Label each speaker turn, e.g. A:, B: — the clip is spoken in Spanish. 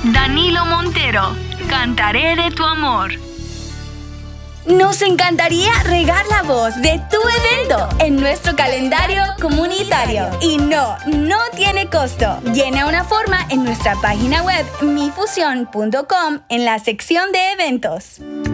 A: Danilo Montero, Cantaré de tu amor.
B: Nos encantaría regar la voz de tu evento en nuestro calendario comunitario. Y no tiene costo. Llena una forma en nuestra página web mifusión.com en la sección de eventos.